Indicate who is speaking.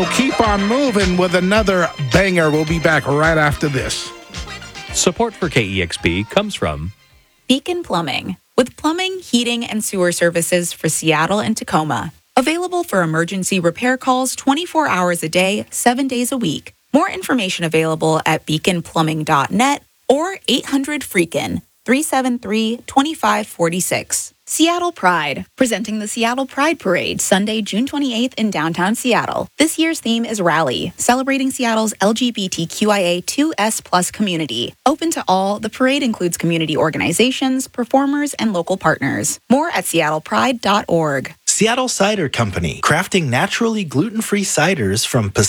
Speaker 1: We'll keep on moving with another banger. We'll be back right after this.
Speaker 2: Support for KEXP comes from
Speaker 3: Beacon Plumbing, with plumbing, heating, and sewer services for Seattle and Tacoma. Available for emergency repair calls 24 hours a day, 7 days a week. More information available at beaconplumbing.net or 800-FREAKIN, 373-2546. Seattle Pride, presenting the Seattle Pride Parade Sunday, June 28th in downtown Seattle. This year's theme is Rally, celebrating Seattle's LGBTQIA2S+ community. Open to all, the parade includes community organizations, performers, and local partners. More at seattlepride.org.
Speaker 4: Seattle Cider Company, crafting naturally gluten-free ciders from